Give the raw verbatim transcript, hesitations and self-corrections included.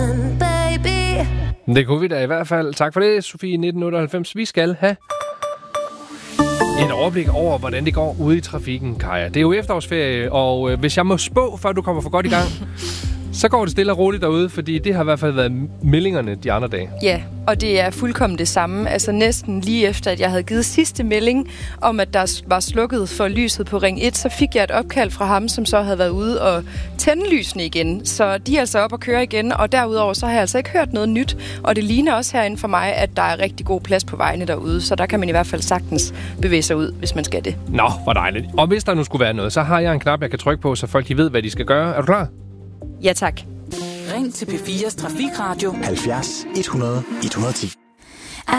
London, baby. Det kunne vi da i hvert fald. Tak for det, Sofie nitten otteoghalvfems. Vi skal have et overblik over, hvordan det går ude i trafikken, Kaja. Det er jo efterårsferie, og øh, hvis jeg må spå, før du kommer for godt i gang, så går det stille og roligt derude, fordi det har i hvert fald været meldingerne de andre dage. Ja, og det er fuldkommen det samme. Altså næsten lige efter, at jeg havde givet sidste melding om, at der var slukket for lyset på Ring et, så fik jeg et opkald fra ham, som så havde været ude og tænde lysene igen. Så de er altså op og køre igen, og derudover så har jeg altså ikke hørt noget nyt. Og det ligner også herinde for mig, at der er rigtig god plads på vejene derude, så der kan man i hvert fald sagtens bevæge sig ud, hvis man skal det. Nå, hvor dejligt. Og hvis der nu skulle være noget, så har jeg en knap, jeg kan trykke på, så folk de ved, hvad de skal gøre. Er du klar? Ja, tak. Ring til P fires Trafikradio halvfjerds et hundrede et hundrede og ti.